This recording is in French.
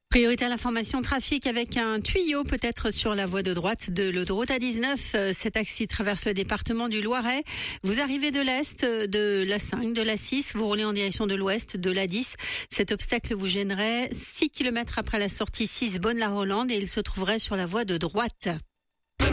Priorité à l'information trafic avec un tuyau peut-être sur la voie de droite de l'autoroute A19. Cet axe traverse le département du Loiret. Vous arrivez de l'Est, de l'A5, de l'A6, vous roulez en direction de l'Ouest, de l'A10. Cet obstacle vous gênerait 6 km après la sortie 6 Beaune-la-Rolande et il se trouverait sur la voie de droite.